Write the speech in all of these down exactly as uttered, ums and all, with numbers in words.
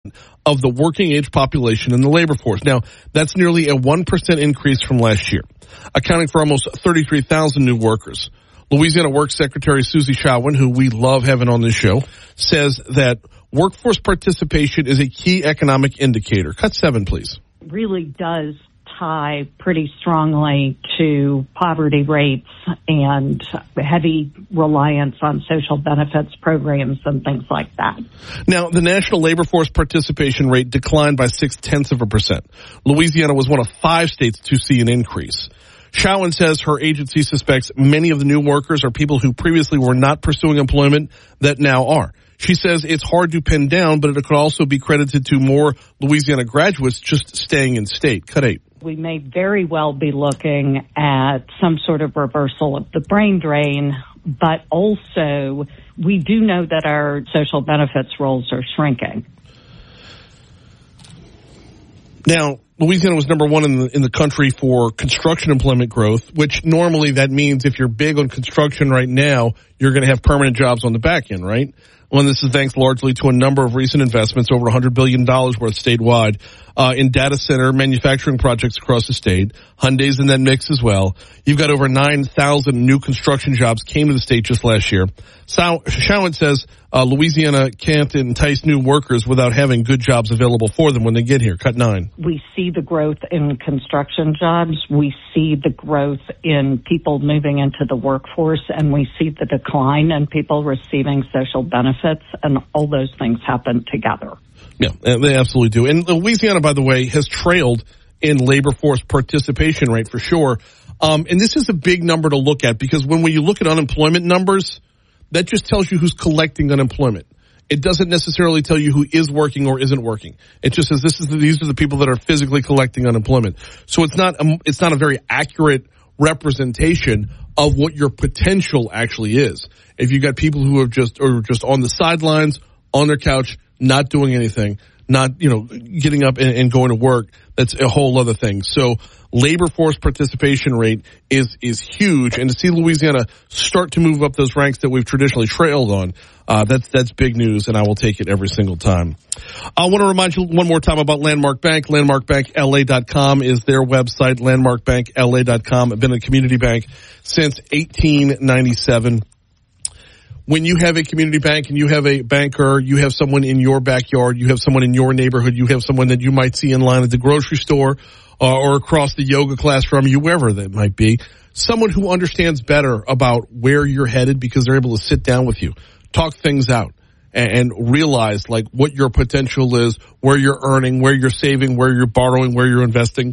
of the working age population in the labor force. Now, that's nearly a one percent increase from last year, accounting for almost thirty-three thousand new workers. Louisiana Works Secretary Susie Shawin, who we love having on this show, says that workforce participation is a key economic indicator. Cut seven, please. It really does tie pretty strongly to poverty rates and heavy reliance on social benefits programs and things like that. Now, the national labor force participation rate declined by six-tenths of a percent. Louisiana was one of five states to see an increase. Shawin says her agency suspects many of the new workers are people who previously were not pursuing employment that now are. She says it's hard to pin down, but it could also be credited to more Louisiana graduates just staying in state. Cut eight. We may very well be looking at some sort of reversal of the brain drain, but also we do know that our social benefits rolls are shrinking. Now, Louisiana was number one in the in the country for construction employment growth, which normally that means if you're big on construction right now, you're going to have permanent jobs on the back end, right? Well, this is thanks largely to a number of recent investments, over one hundred billion dollars worth statewide, uh, in data center manufacturing projects across the state. Hyundai's in that mix as well. You've got over nine thousand new construction jobs came to the state just last year. So, Shawin says uh, Louisiana can't entice new workers without having good jobs available for them when they get here. Cut nine. We see the growth in construction jobs. We see the growth in people moving into the workforce, and we see the decline in people receiving social benefits, and all those things happen together. Yeah, they absolutely do. And Louisiana, by the way, has trailed in labor force participation rate for sure. Um, and this is a big number to look at because when we look at unemployment numbers, that just tells you who's collecting unemployment. It doesn't necessarily tell you who is working or isn't working. It just says this is the, these are the people that are physically collecting unemployment. So it's not um, it's not a very accurate representation of what your potential actually is. If you got people who have just are just on the sidelines, on their couch, not doing anything, not, you know, getting up and, and going to work, that's a whole other thing. So labor force participation rate is is huge, and to see Louisiana start to move up those ranks that we've traditionally trailed on, uh, that's that's big news, and I will take it every single time. I want to remind you one more time about Landmark Bank. landmark bank L A dot com is their website, landmark bank L A dot com. I've been a community bank since eighteen ninety-seven. When you have a community bank and you have a banker, you have someone in your backyard, you have someone in your neighborhood, you have someone that you might see in line at the grocery store uh, or across the yoga class from you, wherever that might be, someone who understands better about where you're headed because they're able to sit down with you, talk things out, and, and realize like what your potential is, where you're earning, where you're saving, where you're borrowing, where you're investing,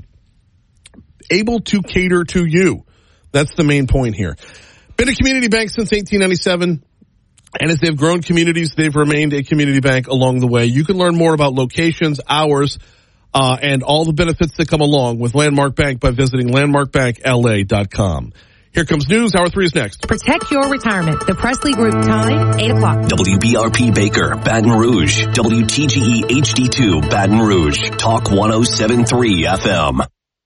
able to cater to you. That's the main point here. Been a community bank since eighteen ninety-seven. And as they've grown communities, they've remained a community bank along the way. You can learn more about locations, hours, uh, and all the benefits that come along with Landmark Bank by visiting landmark bank L A dot com. Here comes news. Hour three is next. Protect your retirement. The Presley Group time, eight o'clock. W B R P Baker, Baton Rouge. W T G E H D two, Baton Rouge. Talk one oh seven point three F M.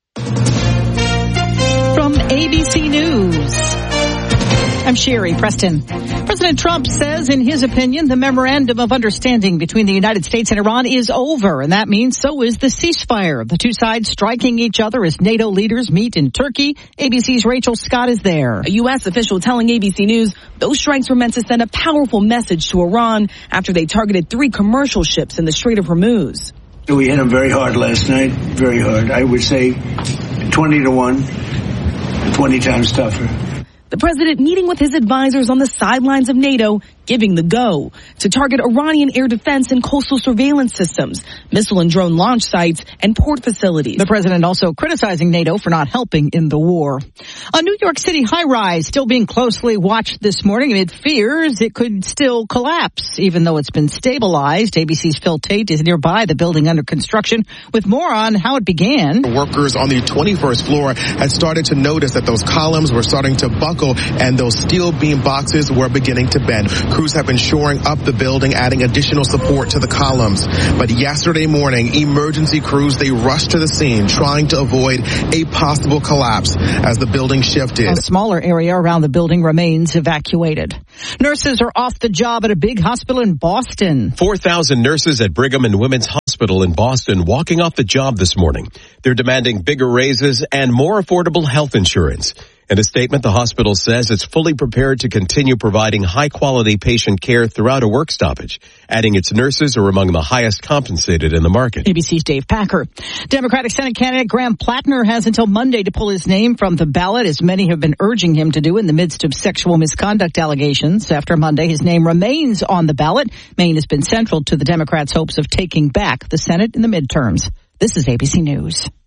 From A B C News, I'm Sherry Preston. President Trump says, in his opinion, the memorandum of understanding between the United States and Iran is over, and that means so is the ceasefire. The two sides striking each other as NATO leaders meet in Turkey. A B C's Rachel Scott is there. A U S official telling A B C News those strikes were meant to send a powerful message to Iran after they targeted three commercial ships in the Strait of Hormuz. We hit them very hard last night, very hard. I would say twenty to one, twenty times tougher. The president meeting with his advisors on the sidelines of NATO, giving the go to target Iranian air defense and coastal surveillance systems, missile and drone launch sites, and port facilities. The president also criticizing NATO for not helping in the war. A New York City high-rise still being closely watched this morning amid fears it could still collapse, even though it's been stabilized. A B C's Phil Tate is nearby the building under construction with more on how it began. Workers on the twenty-first floor had started to notice that those columns were starting to buckle and those steel beam boxes were beginning to bend. Crews have been shoring up the building, adding additional support to the columns. But yesterday morning, emergency crews, they rushed to the scene trying to avoid a possible collapse as the building shifted. A smaller area around the building remains evacuated. Nurses are off the job at a big hospital in Boston. four thousand nurses at Brigham and Women's Hospital Hospital in Boston walking off the job this morning. They're demanding bigger raises and more affordable health insurance. In a statement, the hospital says it's fully prepared to continue providing high-quality patient care throughout a work stoppage, adding its nurses are among the highest compensated in the market. A B C's Dave Packer. Democratic Senate candidate Graham Plattner has until Monday to pull his name from the ballot, as many have been urging him to do in the midst of sexual misconduct allegations. After Monday, his name remains on the ballot. Maine has been central to the Democrats' hopes of taking back the Senate in the midterms. This is A B C News.